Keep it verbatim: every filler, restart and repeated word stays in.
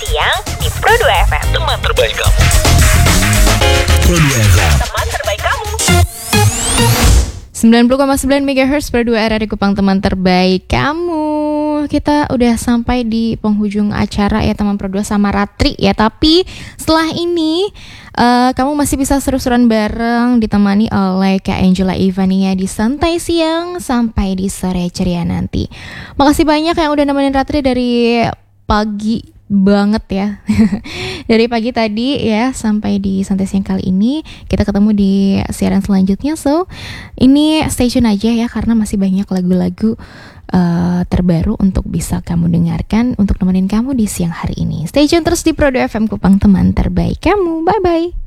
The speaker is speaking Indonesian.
siang di Pro dua F M. Teman terbaik kamu. Pro dua F M. Teman terbaik kamu. sembilan puluh koma sembilan megahertz Pro dua R R I Kupang, teman terbaik kamu. Kita udah sampai di penghujung acara ya teman Pro dua sama Ratri ya. Tapi setelah ini uh, kamu masih bisa seru-seruan bareng ditemani oleh Kak Angela Ivania di Santai Siang sampai di sore ceria nanti. Makasih banyak yang udah nemenin Ratri dari pagi banget ya. Dari pagi tadi ya sampai di Santai Siang kali ini. Kita ketemu di siaran selanjutnya. So ini stay tune aja ya, karena masih banyak lagu-lagu uh, terbaru untuk bisa kamu dengarkan, untuk nemenin kamu di siang hari ini. Stay tune terus di Pro dua F M Kupang, teman terbaik kamu. Bye bye.